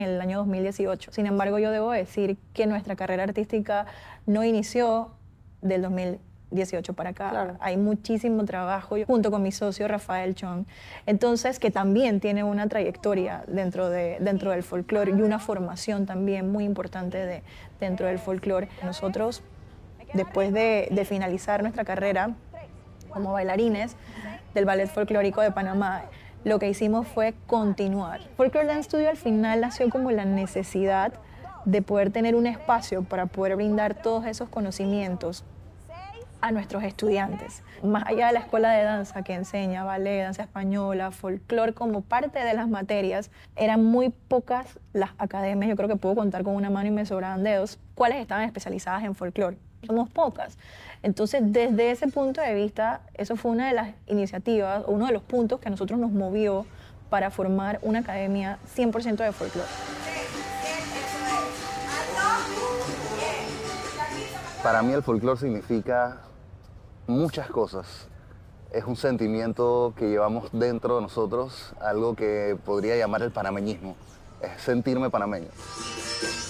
en el año 2018. Sin embargo, yo debo decir que nuestra carrera artística no inició del 2018 para acá. Claro. Hay muchísimo trabajo junto con mi socio Rafael Chong, entonces que también tiene una trayectoria dentro del folclore y una formación también muy importante dentro del folclore. Nosotros, después de finalizar nuestra carrera como bailarines del Ballet Folclórico de Panamá, lo que hicimos fue continuar. Folklore Dance Studio al final nació como la necesidad de poder tener un espacio para poder brindar todos esos conocimientos a nuestros estudiantes. Más allá de la escuela de danza que enseña ballet, danza española, folclore como parte de las materias, eran muy pocas las academias, yo creo que puedo contar con una mano y me sobraban dedos, cuáles estaban especializadas en folclore. Somos pocas. Entonces, desde ese punto de vista, eso fue una de las iniciativas, uno de los puntos que a nosotros nos movió para formar una academia 100% de folclore. Para mí el folclore significa muchas cosas. Es un sentimiento que llevamos dentro de nosotros, algo que podría llamar el panameñismo. Es sentirme panameño.